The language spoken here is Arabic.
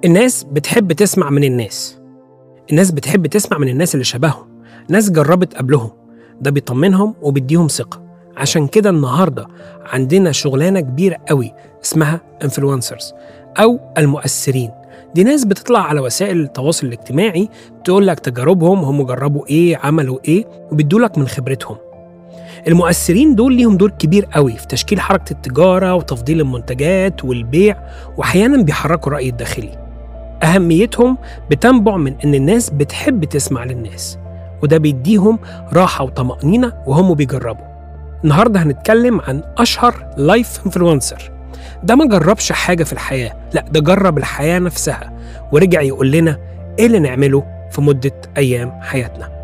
الناس بتحب تسمع من الناس. الناس بتحب تسمع من الناس اللي شبههم، ناس جربت قبلهم. ده بيطمنهم وبيديهم ثقة. عشان كده النهاردة عندنا شغلانة كبيرة قوي اسمها انفلونسرز أو المؤثرين. دي ناس بتطلع على وسائل التواصل الاجتماعي تقول لك تجاربهم، هم جربوا إيه، عملوا إيه، وبيدولك من خبرتهم. المؤثرين دول ليهم دور كبير قوي في تشكيل حركة التجارة وتفضيل المنتجات والبيع، وأحيانا بيحركوا الرأي الداخلي. أهميتهم بتنبع من إن الناس بتحب تسمع للناس، وده بيديهم راحة وطمأنينة وهم بيجربوا. النهاردة هنتكلم عن أشهر لايف انفلونسر. ده ما جربش حاجة في الحياة، لا ده جرب الحياة نفسها ورجع يقول لنا إيه اللي نعمله في مدة أيام حياتنا.